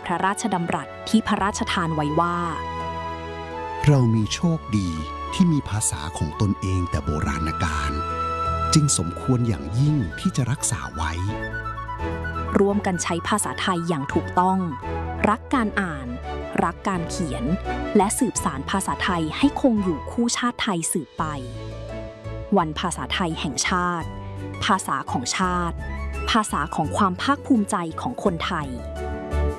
พระราชดำรัสที่พระราชทานไว้ว่าเรามีโชคดีที่มีภาษาของตนเองแต่โบราณกาลจึงสมควรอย่างยิ่งที่จะรักษาไว้ร่วมกันใช้ภาษาไทยอย่างถูกต้องรักการอ่านรักการเขียนและสืบสานภาษาไทยให้คงอยู่คู่ชาติไทยสืบไปวันภาษาไทยแห่งชาติภาษาของชาติภาษาของความภาคภูมิใจของคนไทย